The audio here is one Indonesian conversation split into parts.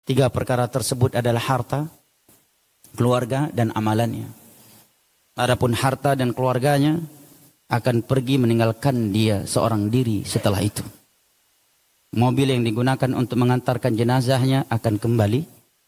Tiga perkara tersebut adalah harta, keluarga, dan amalannya. Adapun harta dan keluarganya akan pergi meninggalkan dia seorang diri setelah itu. Mobil yang digunakan untuk mengantarkan jenazahnya akan kembali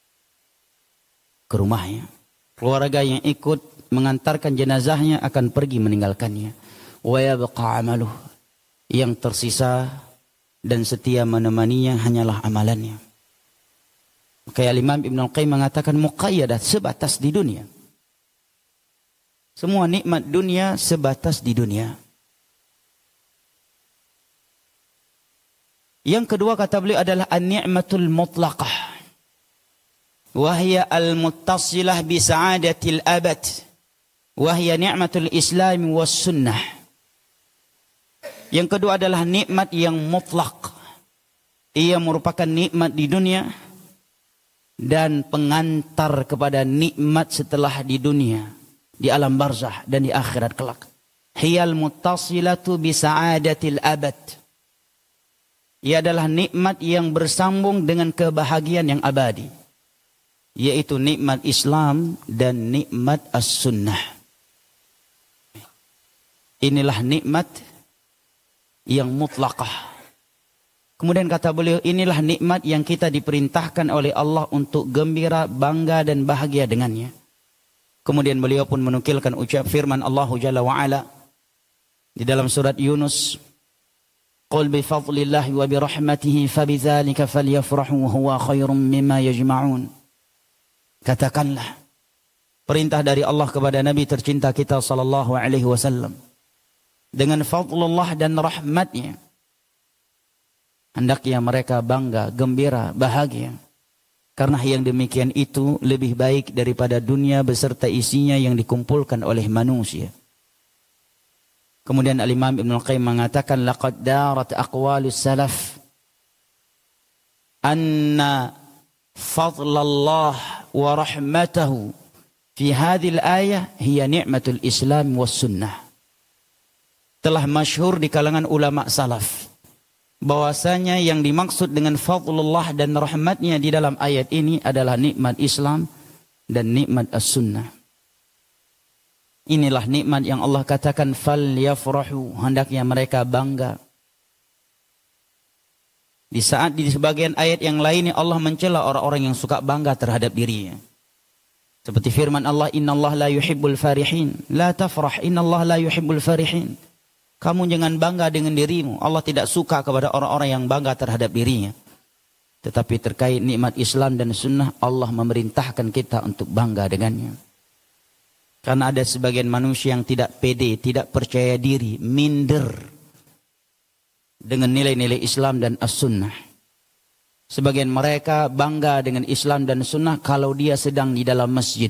ke rumahnya. Keluarga yang ikut mengantarkan jenazahnya akan pergi meninggalkannya. Wa yabqa amaluh. Yang tersisa dan setia menemaninya hanyalah amalannya. Kayak Imam Ibn Al-Qayyim mengatakan muqayyadah, sebatas di dunia. Semua nikmat dunia sebatas di dunia. Yang kedua kata beliau adalah an-ni'matul mutlaqah. Wahya al-muttasilah bi sa'adatil abad. Wahya ni'matul islam was sunnah. Yang kedua adalah nikmat yang mutlak. Ia merupakan nikmat di dunia dan pengantar kepada nikmat setelah di dunia, di alam barzah dan di akhirat kelak. Hiyal muttasilatu bi sa'adatil abad. Ia adalah nikmat yang bersambung dengan kebahagiaan yang abadi, yaitu nikmat Islam dan nikmat as-sunnah. Inilah nikmat yang mutlaqah. Kemudian kata beliau, inilah nikmat yang kita diperintahkan oleh Allah untuk gembira, bangga dan bahagia dengannya. Kemudian beliau pun menukilkan ucap firman Allah Jalla wa'ala di dalam surat Yunus, Qul bifadlillahi wa birahmatihi fabidzalika falyafrahu huwa khairum mimma yajma'un. Katakanlah, perintah dari Allah kepada Nabi tercinta kita sallallahu alaihi wasallam, dengan fadlullah dan rahmatnya hendaknya mereka bangga, gembira, bahagia. Karena yang demikian itu lebih baik daripada dunia beserta isinya yang dikumpulkan oleh manusia. Kemudian Al-Imam Ibn Al-Qayyim mengatakan, laqad darat aqwalus salaf anna fadlallah wa rahmatahu fi hadhil ayah hiya ni'matul Islam was sunnah. Telah masyhur di kalangan ulama salaf bahwasanya yang dimaksud dengan fadlullah dan rahmatnya di dalam ayat ini adalah nikmat Islam dan nikmat as-sunnah. Inilah nikmat yang Allah katakan falyafrahu, hendaknya mereka bangga. Di saat di sebagian ayat yang lainnya Allah mencela orang-orang yang suka bangga terhadap dirinya. Seperti firman Allah, innallaha la yuhibbul farihin. La tafrah, innallaha la yuhibbul farihin. Kamu jangan bangga dengan dirimu. Allah tidak suka kepada orang-orang yang bangga terhadap dirinya. Tetapi terkait nikmat Islam dan sunnah, Allah memerintahkan kita untuk bangga dengannya. Karena ada sebagian manusia yang tidak pede, tidak percaya diri, minder dengan nilai-nilai Islam dan as-sunnah. Sebagian mereka bangga dengan Islam dan sunnah kalau dia sedang di dalam masjid.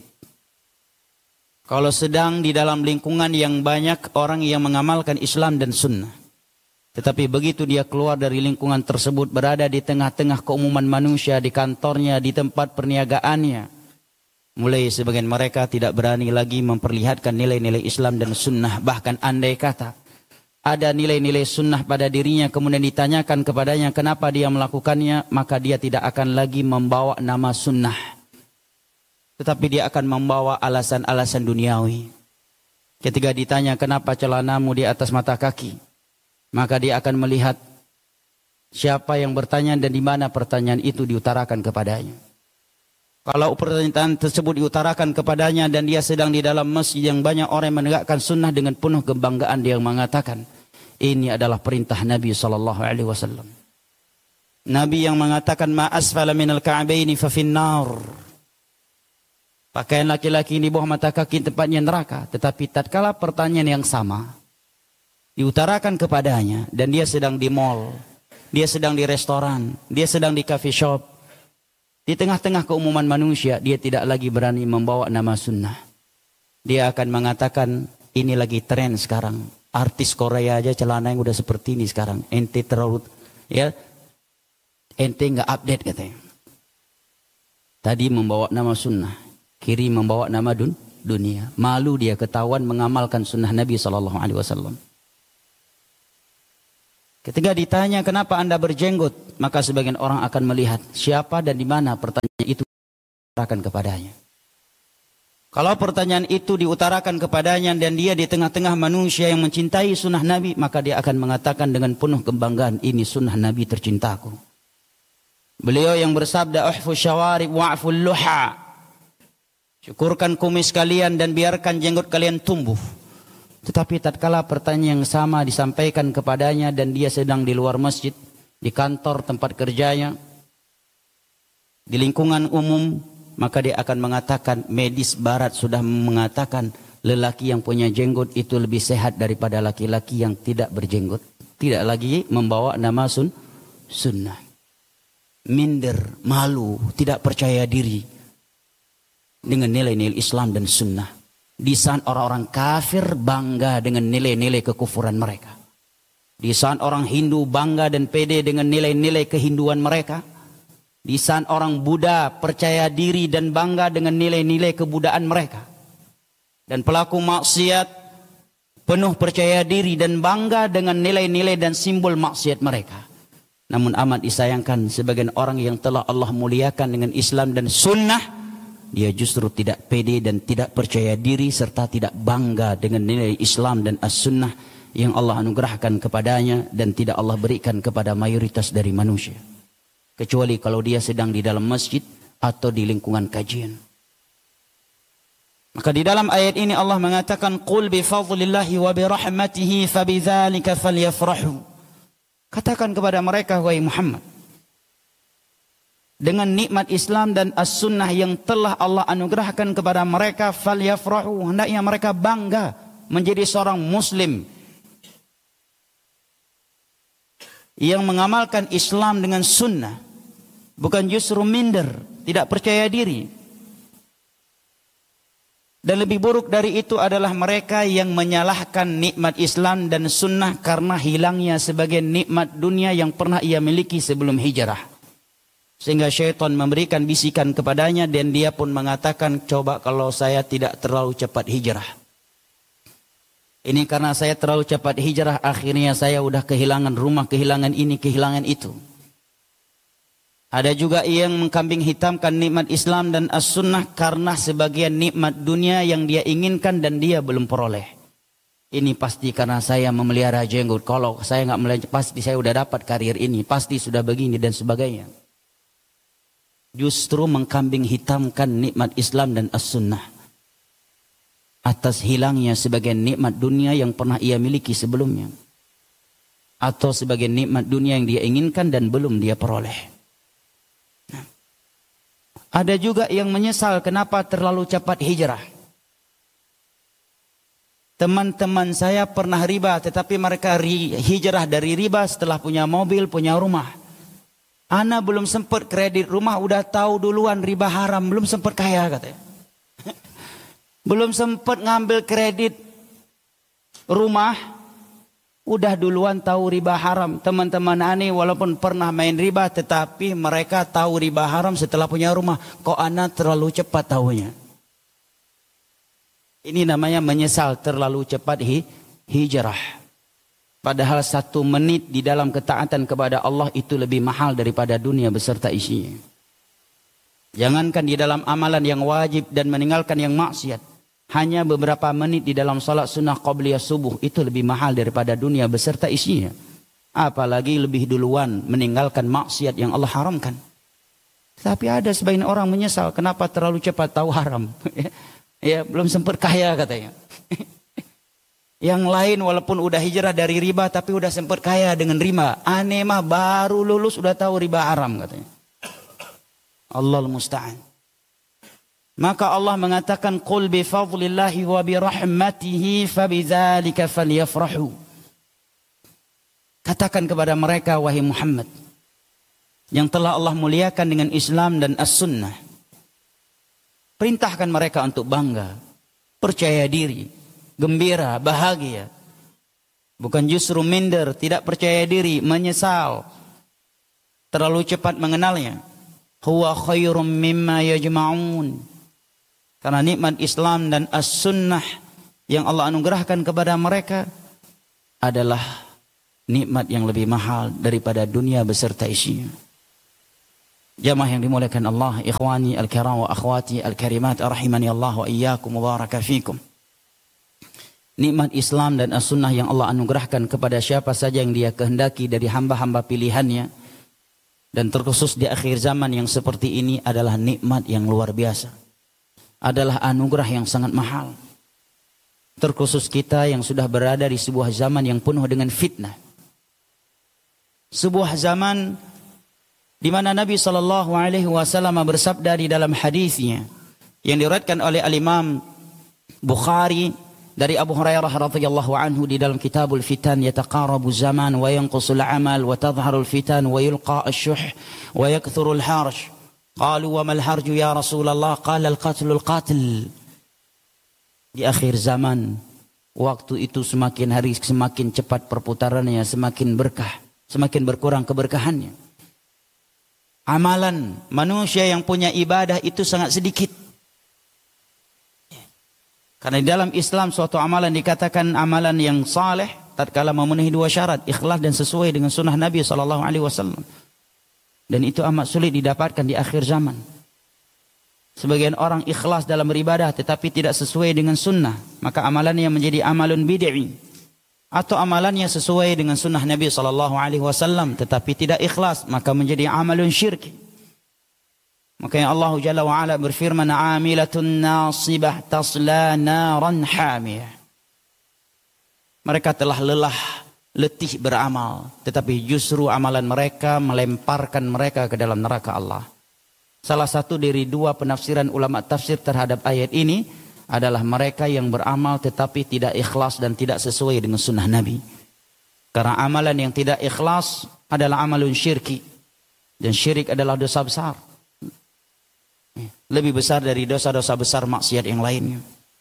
Kalau sedang di dalam lingkungan yang banyak orang yang mengamalkan Islam dan sunnah. Tetapi begitu dia keluar dari lingkungan tersebut, berada di tengah-tengah keumuman manusia, di kantornya, di tempat perniagaannya, mulai sebagian mereka tidak berani lagi memperlihatkan nilai-nilai Islam dan sunnah. Bahkan andai kata ada nilai-nilai sunnah pada dirinya, kemudian ditanyakan kepadanya kenapa dia melakukannya, maka dia tidak akan lagi membawa nama sunnah, tetapi dia akan membawa alasan-alasan duniawi. Ketika ditanya kenapa celanamu di atas mata kaki, maka dia akan melihat siapa yang bertanya dan di mana pertanyaan itu diutarakan kepadanya. Kalau pertanyaan tersebut diutarakan kepadanya dan dia sedang di dalam masjid yang banyak orang yang menegakkan sunnah, dengan penuh kebanggaan dia mengatakan, ini adalah perintah Nabi SAW. Nabi yang mengatakan, ma asfala minal ka'baini fa finnar. Pakaian laki-laki di bawah mata kaki tempatnya neraka. Tetapi tatkala pertanyaan yang sama diutarakan kepadanya dan dia sedang di mall, dia sedang di restoran, dia sedang di coffee shop, di tengah-tengah keumuman manusia, dia tidak lagi berani membawa nama sunnah. Dia akan mengatakan, ini lagi tren sekarang. Artis Korea aja celana yang udah seperti ini sekarang. Ente terlalu, ya, ente nggak update katanya. Tadi membawa nama sunnah, kiri membawa nama dunia. Malu dia ketahuan mengamalkan sunnah Nabi SAW. Ketika ditanya kenapa Anda berjenggot, maka sebagian orang akan melihat siapa dan di mana pertanyaan itu diutarakan kepadanya. Kalau pertanyaan itu diutarakan kepadanya dan dia di tengah-tengah manusia yang mencintai sunnah Nabi, maka dia akan mengatakan dengan penuh kebanggaan, ini sunnah Nabi tercintaku. Beliau yang bersabda, uhfu syawarib wa'ful luha. Syukurkan kumis kalian dan biarkan jenggot kalian tumbuh. Tetapi tatkala pertanyaan yang sama disampaikan kepadanya dan dia sedang di luar masjid, di kantor tempat kerjanya, di lingkungan umum, maka dia akan mengatakan medis barat sudah mengatakan lelaki yang punya jenggot itu lebih sehat daripada laki-laki yang tidak berjenggot. Tidak lagi membawa nama sunnah. Minder, malu, tidak percaya diri dengan nilai-nilai Islam dan sunnah. Di saat orang-orang kafir bangga dengan nilai-nilai kekufuran mereka. Di saat orang Hindu bangga dan pede dengan nilai-nilai kehinduan mereka. Di saat orang Buddha percaya diri dan bangga dengan nilai-nilai kebudaan mereka. Dan pelaku maksiat penuh percaya diri dan bangga dengan nilai-nilai dan simbol maksiat mereka. Namun amat disayangkan sebagian orang yang telah Allah muliakan dengan Islam dan sunnah, dia justru tidak pede dan tidak percaya diri serta tidak bangga dengan nilai Islam dan as-sunnah yang Allah anugerahkan kepadanya dan tidak Allah berikan kepada mayoritas dari manusia. Kecuali kalau dia sedang di dalam masjid atau di lingkungan kajian. Maka di dalam ayat ini Allah mengatakan, qul bi fadlillahi wa bi rahmatihi fabidzalika falyafrahu. Katakan kepada mereka, wahai Muhammad, dengan nikmat Islam dan as-sunnah yang telah Allah anugerahkan kepada mereka, falyafrahu, hendaknya mereka bangga menjadi seorang muslim yang mengamalkan Islam dengan sunnah, bukan justru minder, tidak percaya diri. Dan lebih buruk dari itu adalah mereka yang menyalahkan nikmat Islam dan sunnah karena hilangnya sebagian nikmat dunia yang pernah ia miliki sebelum hijrah. Sehingga syaitan memberikan bisikan kepadanya dan dia pun mengatakan, coba kalau saya tidak terlalu cepat hijrah. Ini karena saya terlalu cepat hijrah, akhirnya saya udah kehilangan rumah, kehilangan ini, kehilangan itu. Ada juga yang mengkambing hitamkan nikmat Islam dan as-sunnah karena sebagian nikmat dunia yang dia inginkan dan dia belum peroleh. Ini pasti karena saya memelihara jenggot. Kalau saya nggak melihara, pasti saya udah dapat karir ini, pasti sudah begini dan sebagainya. Justru mengkambing hitamkan nikmat Islam dan as-sunnah atas hilangnya sebagian nikmat dunia yang pernah ia miliki sebelumnya, atau sebagian nikmat dunia yang dia inginkan dan belum dia peroleh. Ada juga yang menyesal kenapa terlalu cepat hijrah. Teman-teman saya pernah riba, tetapi mereka hijrah dari riba setelah punya mobil, punya rumah. Ana belum sempat kredit rumah, udah tahu duluan riba haram, belum sempat kaya katanya. Belum sempat ngambil kredit rumah, udah duluan tahu riba haram. Teman-teman ani walaupun pernah main riba, tetapi mereka tahu riba haram setelah punya rumah. Kok ana terlalu cepat tahunya? Ini namanya menyesal terlalu cepat hijrah. Padahal 1 menit di dalam ketaatan kepada Allah itu lebih mahal daripada dunia beserta isinya. Jangankan di dalam amalan yang wajib dan meninggalkan yang maksiat. Hanya beberapa menit di dalam salat sunnah qabliyah subuh itu lebih mahal daripada dunia beserta isinya. Apalagi lebih duluan meninggalkan maksiat yang Allah haramkan. Tapi ada sebagian orang menyesal kenapa terlalu cepat tahu haram. Ya, belum sempat kaya katanya. Yang lain walaupun udah hijrah dari riba tapi udah sempat kaya dengan riba. Aneh mah baru lulus udah tahu riba haram katanya. Allahul musta'an. Maka Allah mengatakan, qul bi fadlillahi wa bi rahmatihi fabidzalika falyafrahu. Katakan kepada mereka, wahai Muhammad, yang telah Allah muliakan dengan Islam dan as-sunnah, perintahkan mereka untuk bangga, percaya diri, gembira, bahagia. Bukan justru minder, tidak percaya diri, menyesal, terlalu cepat mengenalnya. Huwa khairum mimma yajma'un. Karena nikmat Islam dan as-sunnah yang Allah anugerahkan kepada mereka adalah nikmat yang lebih mahal daripada dunia beserta isinya. Jamaah yang dimuliakan Allah, ikhwani al-kiram wa akhwati al-karimat, rahimani Allah wa iyyakum wa baraka fikum. Nikmat Islam dan as-sunnah yang Allah anugerahkan kepada siapa saja yang Dia kehendaki dari hamba-hamba pilihannya, dan terkhusus di akhir zaman yang seperti ini, adalah nikmat yang luar biasa, adalah anugerah yang sangat mahal. Terkhusus kita yang sudah berada di sebuah zaman yang penuh dengan fitnah, sebuah zaman di mana Nabi SAW bersabda di dalam hadisnya yang diriwayatkan oleh Al-Imam Bukhari dari Abu Hurairah radhiyallahu anhu di dalam Kitabul Fitan, yataqarabu zaman wa yanqusul amal wa tadhharul fitan wa yulqa asy-syuh wa yakthurul harj. Qalu wa mal harju ya Rasulullah? Qala al-qatlul qatil. Di akhir zaman, waktu itu semakin hari semakin cepat perputarannya, semakin berkah, semakin berkurang keberkahannya. Amalan manusia yang punya ibadah itu sangat sedikit. Karena di dalam Islam suatu amalan dikatakan amalan yang saleh tatkala memenuhi dua syarat, ikhlas dan sesuai dengan sunnah Nabi SAW. Dan itu amat sulit didapatkan di akhir zaman. Sebagian orang ikhlas dalam beribadah tetapi tidak sesuai dengan sunnah, maka amalannya menjadi amalun bid'i. Atau amalannya sesuai dengan sunnah Nabi SAW tetapi tidak ikhlas, maka menjadi amalun syirki. Makanya Allah Jalla wa'ala berfirman, amilatun nasibah tasla naran hamiyah. Mereka telah lelah, letih beramal, tetapi justru amalan mereka melemparkan mereka ke dalam neraka Allah. Salah satu dari dua penafsiran ulama tafsir terhadap ayat ini adalah mereka yang beramal tetapi tidak ikhlas dan tidak sesuai dengan sunnah Nabi. Karena amalan yang tidak ikhlas adalah amalun syirki. Dan syirik adalah dosa besar. Lebih besar dari dosa-dosa besar maksiat yang lainnya.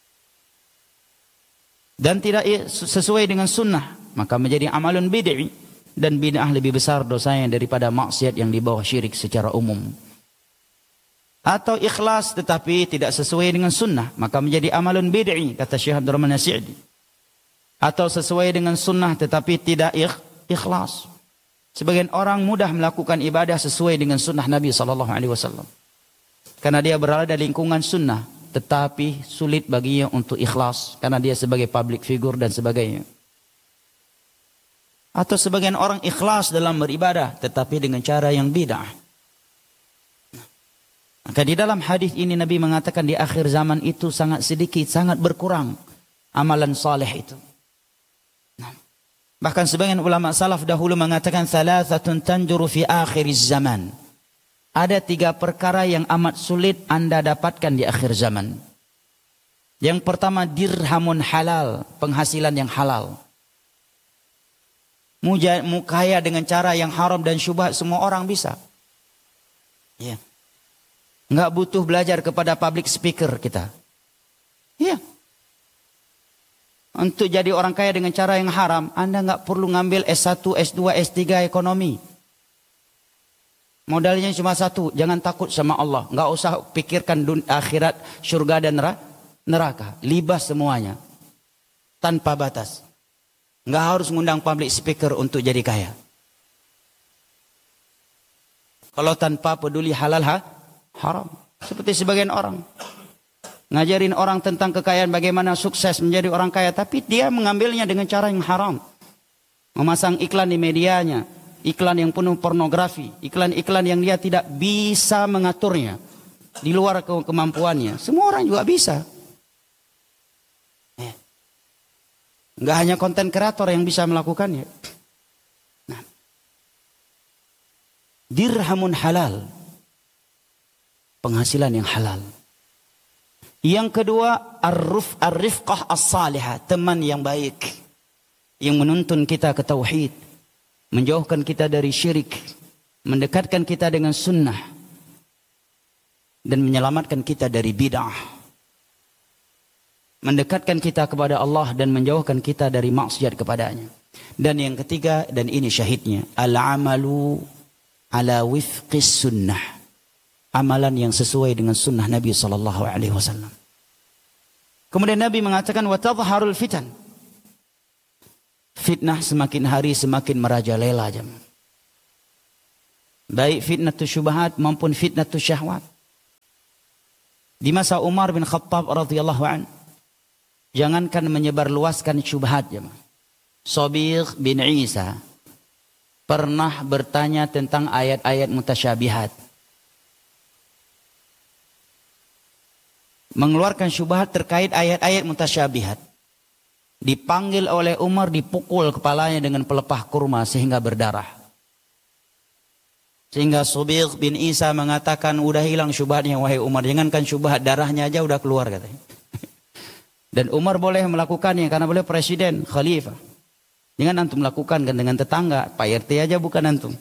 Dan tidak sesuai dengan sunnah, maka menjadi amalun bid'i. Dan bid'ah lebih besar dosanya daripada maksiat yang di bawah syirik secara umum. Atau ikhlas tetapi tidak sesuai dengan sunnah, maka menjadi amalun bid'i, kata Syekh Abdul Rahman As-Sa'di. Atau sesuai dengan sunnah tetapi tidak ikhlas. Sebagian orang mudah melakukan ibadah sesuai dengan sunnah Nabi SAW. Karena dia berada di lingkungan sunnah, tetapi sulit baginya untuk ikhlas karena dia sebagai public figure dan sebagainya. Atau sebagian orang ikhlas dalam beribadah tetapi dengan cara yang bid'ah. Maka di dalam hadis ini Nabi mengatakan di akhir zaman itu sangat sedikit, sangat berkurang amalan saleh itu. Bahkan sebagian ulama salaf dahulu mengatakan thalathatun tanjuru fi akhiriz zaman. Ada 3 perkara yang amat sulit Anda dapatkan di akhir zaman. Yang pertama, dirhamun halal, penghasilan yang halal. Kaya dengan cara yang haram dan syubhat semua orang bisa. Ya. Enggak butuh belajar kepada public speaker kita. Iya. Untuk jadi orang kaya dengan cara yang haram, Anda enggak perlu ngambil S1, S2, S3 ekonomi. Modalnya cuma satu, jangan takut sama Allah. Enggak usah pikirkan akhirat, surga dan neraka. Libas semuanya. Tanpa batas. Enggak harus ngundang public speaker untuk jadi kaya. Kalau tanpa peduli halal haram. Seperti sebagian orang ngajarin orang tentang kekayaan, bagaimana sukses menjadi orang kaya, tapi dia mengambilnya dengan cara yang haram. Memasang iklan di medianya, iklan yang penuh pornografi, iklan-iklan yang dia tidak bisa mengaturnya, di luar kemampuannya. Semua orang juga bisa. Enggak hanya konten kreator yang bisa melakukannya. Nah, dirhamun halal, penghasilan yang halal. Yang kedua, ar-rifqah as-salihah, teman yang baik yang menuntun kita ke tauhid, menjauhkan kita dari syirik, mendekatkan kita dengan sunnah dan menyelamatkan kita dari bid'ah, mendekatkan kita kepada Allah dan menjauhkan kita dari maksiat kepadanya. Dan yang ketiga, dan ini syahidnya, al-amalu ala wifqis sunnah, amalan yang sesuai dengan sunnah Nabi SAW. Kemudian Nabi mengatakan wa tadhharul fitan, Fitnah semakin hari semakin merajalela jemaah. Baik fitnatus syubhat maupun fitnatus syahwat. Di masa Umar bin Khattab radhiyallahu an, jangankan menyebarluaskan syubhat jemaah. Sabigh bin Isa pernah bertanya tentang ayat-ayat mutasyabihat. Mengeluarkan syubhat terkait ayat-ayat mutasyabihat. Dipanggil oleh Umar, dipukul kepalanya dengan pelepah kurma sehingga berdarah. Sehingga Sabigh bin Isa mengatakan, udah hilang syubhatnya wahai Umar. Jangankan syubhat, darahnya aja udah keluar katanya. Dan Umar boleh melakukannya karena beliau presiden, khalifah. Jangan antum lakukan kan dengan tetangga. Pak RT aja bukan antum.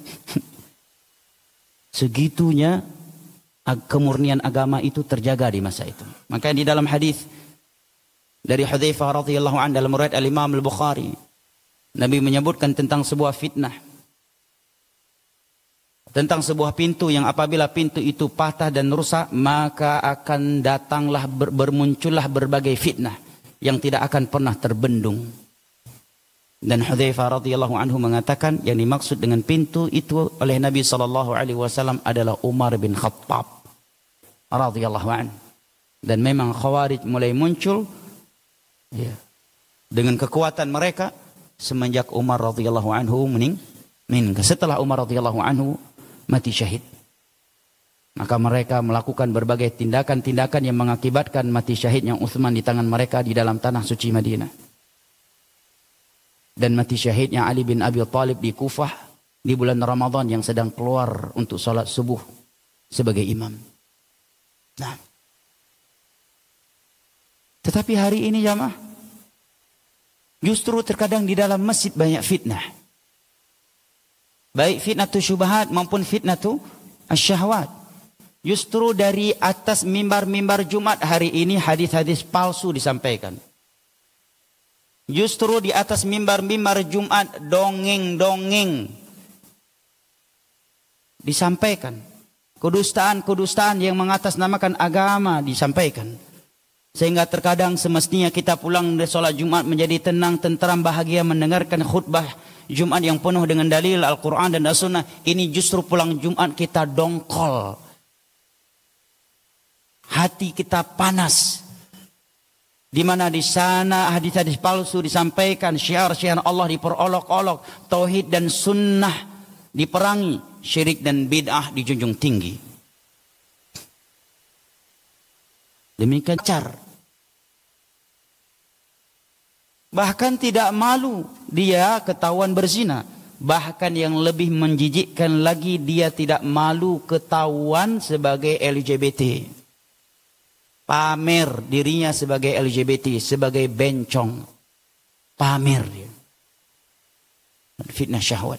Segitunya kemurnian agama itu terjaga di masa itu. Maka di dalam hadis dari Hudzaifah radhiyallahu anhu dalam riwayat Al-Imam Al-Bukhari, Nabi menyebutkan tentang sebuah fitnah. Tentang sebuah pintu yang apabila pintu itu patah dan rusak, maka akan datanglah bermuncullah berbagai fitnah yang tidak akan pernah terbendung. Dan Hudzaifah radhiyallahu anhu mengatakan yang dimaksud dengan pintu itu oleh Nabi SAW adalah Umar bin Khattab radhiyallahu anhu. Dan memang Khawarij mulai muncul ya, dengan kekuatan mereka semenjak Umar radhiyallahu anhu meninggal. Setelah Umar radhiyallahu anhu mati syahid, maka mereka melakukan berbagai tindakan-tindakan yang mengakibatkan mati syahidnya Utsman di tangan mereka di dalam tanah suci Madinah. Dan mati syahidnya Ali bin Abi Thalib di Kufah di bulan Ramadan yang sedang keluar untuk salat subuh sebagai imam. Nah, tetapi hari ini jamaah, justru terkadang di dalam masjid banyak fitnah. Baik fitnatus syubhat maupun fitnatus syahwat. Justru dari atas mimbar-mimbar Jumat hari ini hadis-hadis palsu disampaikan. Justru di atas mimbar-mimbar Jumat dongeng-dongeng disampaikan. Kedustaan-kedustaan yang mengatasnamakan agama disampaikan. Sehingga terkadang semestinya kita pulang dari sholat Jumat menjadi tenang, tentram, bahagia mendengarkan khutbah Jumat yang penuh dengan dalil Al-Quran dan As-Sunnah. Ini justru pulang Jumat kita dongkol. Hati kita panas. Di mana di sana hadis-hadis palsu disampaikan, syiar-syiar Allah diperolok-olok, tauhid dan sunnah diperangi, syirik dan bid'ah dijunjung tinggi. Demikian cara. Bahkan tidak malu dia ketahuan berzina. Bahkan yang lebih menjijikkan lagi, dia tidak malu ketahuan sebagai LGBT. Pamer dirinya sebagai LGBT, sebagai bencong. Pamer dia. Fitnah syahwat.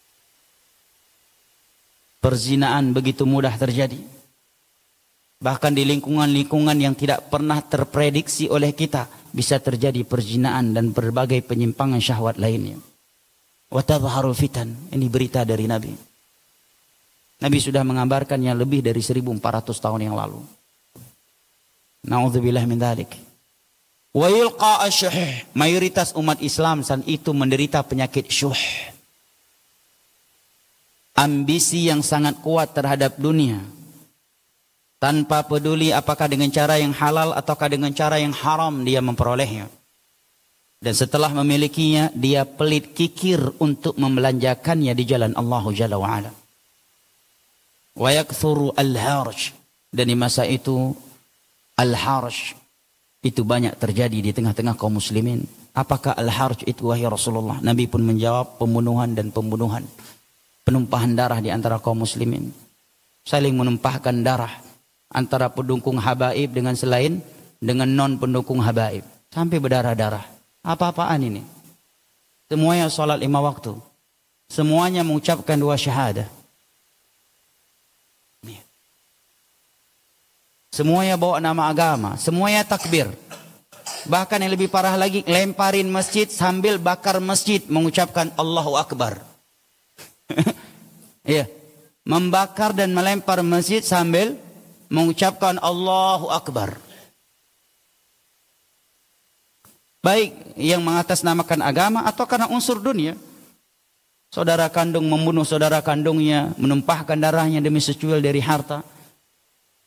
Perzinaan begitu mudah terjadi. Bahkan di lingkungan-lingkungan yang tidak pernah terprediksi oleh kita, bisa terjadi perzinaan dan berbagai penyimpangan syahwat lainnya. Wa tadhharul fitan. Ini berita dari Nabi. Nabi sudah mengabarkannya lebih dari 1400 tahun yang lalu. Na'udzubillah min dzalik. Wa yulqa asyuh. Mayoritas umat Islam saat itu menderita penyakit syuh. Ambisi yang sangat kuat terhadap dunia. Tanpa peduli apakah dengan cara yang halal ataukah dengan cara yang haram dia memperolehnya. Dan setelah memilikinya, dia pelit kikir untuk membelanjakannya di jalan Allah Jalla wa'ala. Wa yakthuru al-harj. Dan di masa itu, al-harj itu banyak terjadi di tengah-tengah kaum muslimin. Apakah al-harj itu wahai Rasulullah? Nabi pun menjawab, pembunuhan dan pembunuhan. Penumpahan darah di antara kaum muslimin. Saling menumpahkan darah antara pendukung habaib dengan selain, dengan non pendukung habaib. Sampai berdarah-darah. Apa-apaan ini? Semuanya salat 5 waktu. Semuanya mengucapkan 2 syahadah. Semuanya bawa nama agama. Semuanya takbir. Bahkan yang lebih parah lagi, lemparin masjid sambil bakar masjid mengucapkan Allahu Akbar. Iya. Membakar dan melempar masjid sambil mengucapkan Allahu Akbar. Baik yang mengatasnamakan agama atau karena unsur dunia. Saudara kandung membunuh saudara kandungnya, menumpahkan darahnya demi secuil dari harta.